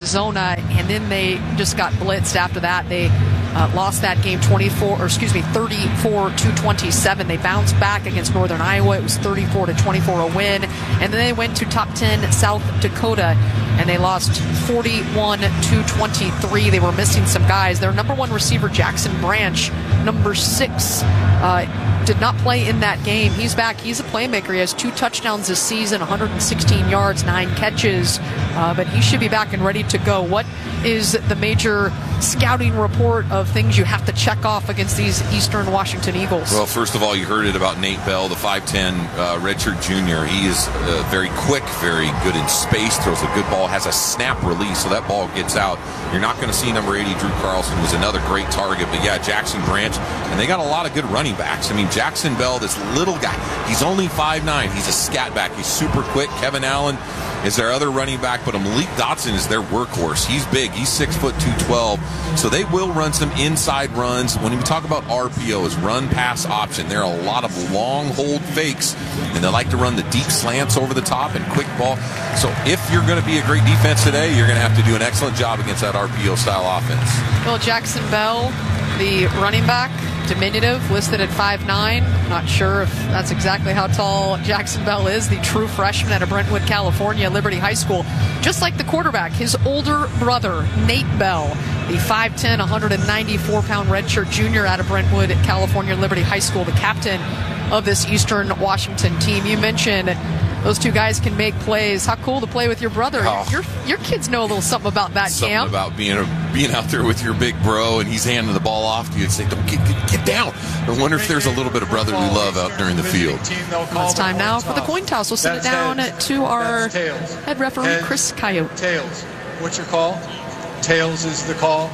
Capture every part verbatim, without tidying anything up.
Arizona, and then they just got blitzed after that. They uh, lost that game twenty-four, or excuse me, thirty-four to twenty-seven. They bounced back against Northern Iowa. It was thirty-four to twenty-four, a win. And then they went to top ten South Dakota, and they lost forty-one to twenty-three. They were missing some guys. Their number one receiver, Jackson Branch, number six, uh, did not play in that game. He's back. He's a playmaker. He has two touchdowns this season, one hundred sixteen yards, nine catches, uh, but he should be back and ready to go. What is the major scouting report of things you have to check off against these Eastern Washington Eagles? Well, first of all, you heard it about Nate Bell, the five ten uh, redshirt junior. He is uh, very quick, very good in space, throws a good ball, has a snap release, so that ball gets out. You're not going to see number eighty, Drew Carlson, who's another great target. But yeah, Jackson Branch, and they got a lot of good running backs. I mean, Jackson Bell, this little guy, he's only five nine. He's a scat back. He's super quick. Kevin Allen is their other running back, but Malik Dotson is their workhorse. He's big. He's six foot two twelve. So they will run some inside runs. When we talk about R P Os, run pass option, there are a lot of long hold fakes, and they like to run the deep slants over the top and quick ball. So if you're going to be a great defense today, you're going to have to do an excellent job against that R P O style offense. Well, Jackson Bell, the running back, diminutive, listed at five nine. Not sure if that's exactly how tall Jackson Bell is, the true freshman out of Brentwood, California, Liberty High School. Just like the quarterback, his older brother, Nate Bell, the five ten, one hundred ninety-four pound redshirt junior out of Brentwood, California, Liberty High School, the captain of this Eastern Washington team. You mentioned those two guys can make plays. How cool to play with your brother. Oh. Your your kids know a little something about that, something Cam. Something about being a, being out there with your big bro, and he's handing the ball off to you and say, "Don't get, get, get down." I wonder if there's a little bit of brotherly love out during the field. Well, it's time now for the coin toss. We'll send it down to our head referee, Chris Coyote. Tails. What's your call? Tails is the call.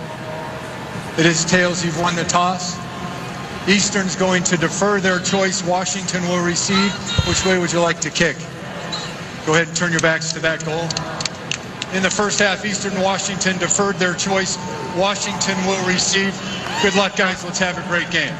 It is tails. You've won the toss. Eastern's going to defer their choice. Washington will receive. Which way would you like to kick? Go ahead and turn your backs to that goal. In the first half, Eastern Washington deferred their choice. Washington will receive. Good luck, guys. Let's have a great game.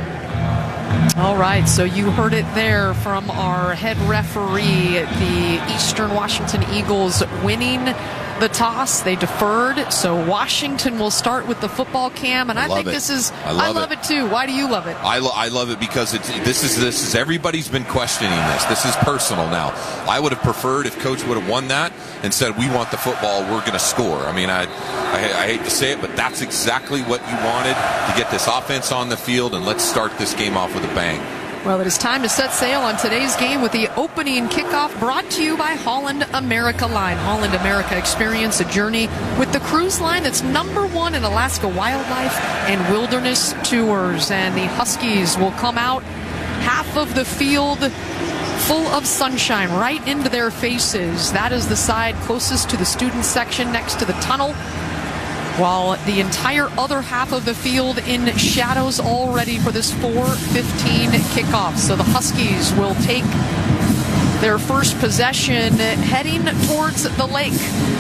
All right, so you heard it there from our head referee. The Eastern Washington Eagles winning the toss. They deferred, so Washington will start with the football, Cam, and I, I think it. this is I love, I love it. it too. Why do you love it? I, lo- I love it because it's, this is this is everybody's been questioning this. This is personal now. I would have preferred if Coach would have won that and said, "We want the football. We're going to score." I mean, I, I I hate to say it, but that's exactly what you wanted, to get this offense on the field, and let's start this game off with a bang. Well, it is time to set sail on today's game with the opening kickoff, brought to you by Holland America Line. Holland America, experience a journey with the cruise line that's number one in Alaska wildlife and wilderness tours. And the Huskies will come out, half of the field full of sunshine right into their faces. That is the side closest to the student section next to the tunnel, while the entire other half of the field in shadows, all ready for this four fifteen kickoff. So the Huskies will take their first possession heading towards the lake.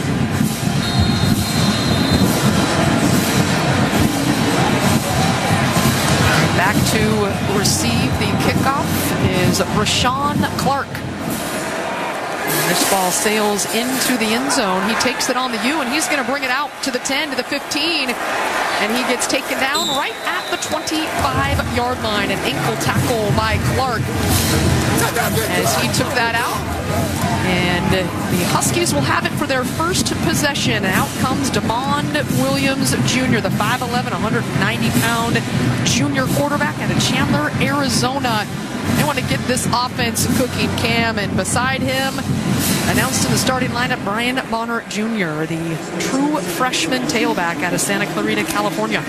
Back to receive the kickoff is Rashawn Clark. This ball sails into the end zone. He takes it on the U, and he's going to bring it out to the ten, to the fifteen, and he gets taken down right at the twenty-five yard line. An ankle tackle by Clark as he took that out. And the Huskies will have it for their first possession. And out comes DeMond Williams Junior, the five eleven, one hundred ninety pound junior quarterback out of Chandler, Arizona. They want to get this offense cooking, Cam, and beside him, announced in the starting lineup, Brian Bonner Junior, the true freshman tailback out of Santa Clarita, California.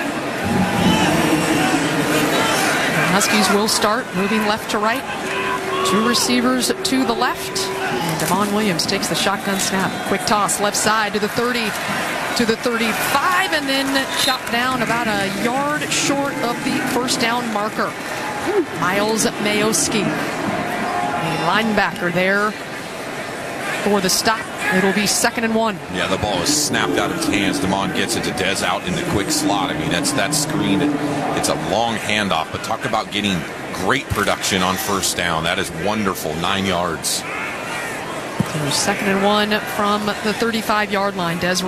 The Huskies will start moving left to right. Two receivers to the left. And DeMond Williams takes the shotgun snap. Quick toss left side to the thirty, to the thirty-five, and then chopped down about a yard short of the first down marker. Miles Mayoski, the linebacker there for the stop. It'll be second and one. Yeah, the ball is snapped out of his hands. DeMond gets it to Dez out in the quick slot. I mean, that's that screen. It's a long handoff, but talk about getting great production on first down. That is wonderful. Nine yards. So second and one from the thirty-five yard line. Dez